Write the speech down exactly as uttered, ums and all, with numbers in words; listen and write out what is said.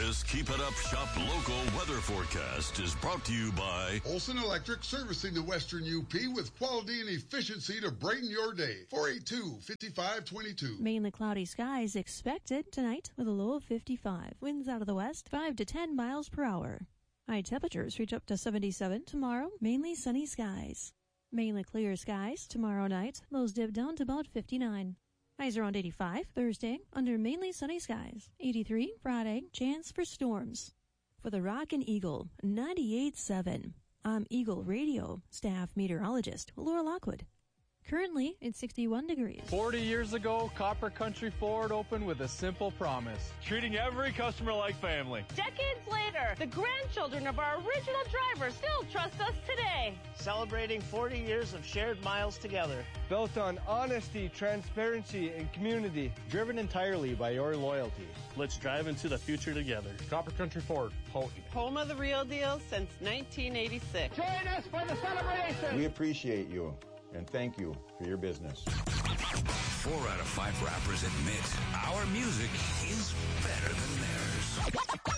This Keep It Up Shop Local weather forecast is brought to you by Olson Electric, servicing the Western U P with quality and efficiency to brighten your day. four eight two, five five two two. Mainly cloudy skies expected tonight with a low of fifty-five. Winds out of the west, five to ten miles per hour. High temperatures reach up to seventy-seven. Tomorrow, mainly sunny skies. Mainly clear skies tomorrow night. Lows dip down to about fifty-nine. Highs around eighty-five Thursday under mainly sunny skies. eighty-three Friday, chance for storms. For the Rock and Eagle, ninety-eight point seven. I'm Eagle Radio staff meteorologist Laura Lockwood. Currently, it's sixty-one degrees. forty years ago, Copper Country Ford opened with a simple promise: treating every customer like family. Decades later, the grandchildren of our original drivers still trust us today. Celebrating forty years of shared miles together. Built on honesty, transparency, and community. Driven entirely by your loyalty. Let's drive into the future together. Copper Country Ford, Houghton. Home of the real deal since nineteen eighty-six. Join us for the celebration. We appreciate you, and thank you for your business. Four out of five rappers admit our music is better than theirs.